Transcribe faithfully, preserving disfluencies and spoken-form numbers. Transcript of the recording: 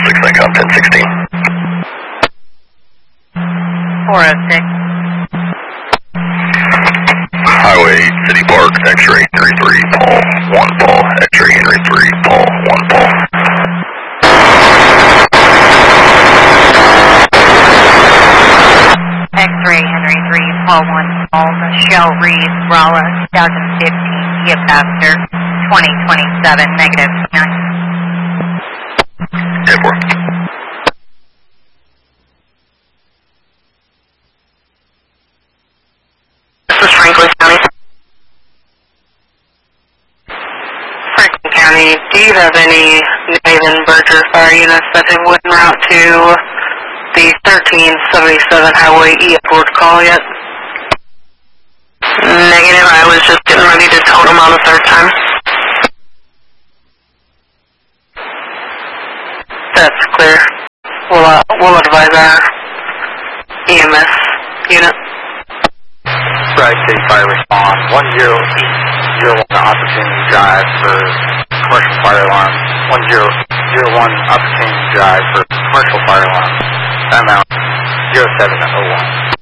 six, Incom ten sixteen. four oh six. Highway City Park, X-ray Henry three, Paul one, Paul, X-ray Henry three, Paul one, Paul. X-ray Henry three, Paul one, Paul, Michelle Reed, Rolla, two thousand fifteen, Kia Pastor, twenty twenty-seven, negative nine. Edward. This is Franklin County. Franklin County, do you have any Nathan Berger fire units that have went en route to the thirteen seventy-seven Highway E Upward call yet? Negative, I was just getting ready to tote them on the third time. That's clear. We'll, uh, we'll advise our E M S unit. Strike State Fire Response, one zero eight zero one opportunity drive for commercial fire alarm, one zero zero one opportunity drive for commercial fire alarm, timeout zero seven oh one.